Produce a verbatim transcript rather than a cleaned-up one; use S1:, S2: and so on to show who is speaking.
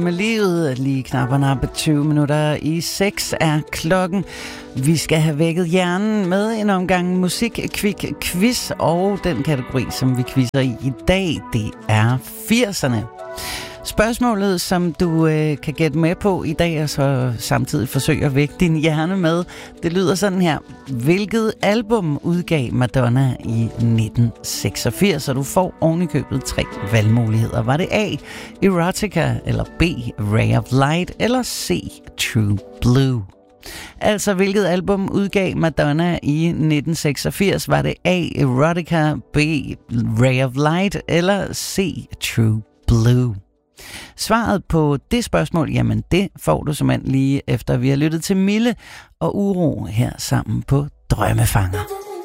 S1: Med livet lige knap og nappe tyve minutter i seks er klokken. Vi skal have vækket hjernen med en omgang musik-kvik-quiz, og den kategori, som vi quizzer i i dag, det er firserne. Spørgsmålet, som du øh, kan gætte med på i dag, og så samtidig forsøge at vække din hjerne med, det lyder sådan her. Hvilket album udgav Madonna i nitten seksogfirs? Og du får ovenikøbet tre valgmuligheder. Var det A, Erotica, eller B, Ray of Light, eller C, True Blue? Altså, hvilket album udgav Madonna i nitten seksogfirs? Var det A, Erotica, B, Ray of Light, eller C, True Blue? Svaret på det spørgsmål, jamen det får du simpelthen lige efter vi har lyttet til Mille og Uro her sammen på Drømmefanger.